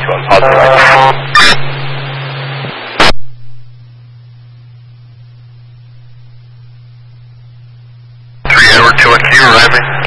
on positive right. 3 Edward 2 on Q, arriving.